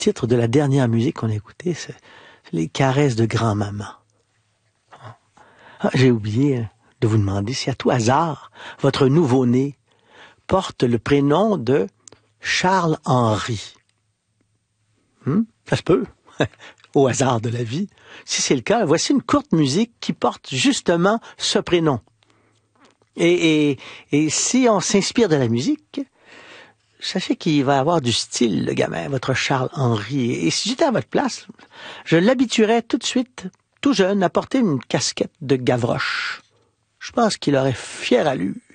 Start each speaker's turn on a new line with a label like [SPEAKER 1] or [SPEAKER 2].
[SPEAKER 1] titre de la dernière musique qu'on a écoutée, c'est Les caresses de grand-maman. Ah, j'ai oublié de vous demander si à tout hasard, votre nouveau-né porte le prénom de Charles-Henri. Ça se peut, au hasard de la vie. Si c'est le cas, voici une courte musique qui porte justement ce prénom. Et si on s'inspire de la musique, sachez qu'il va avoir du style, le gamin, votre Charles-Henri. Et si j'étais à votre place, je l'habituerais tout de suite, tout jeune, à porter une casquette de Gavroche. Je pense qu'il aurait fière allure.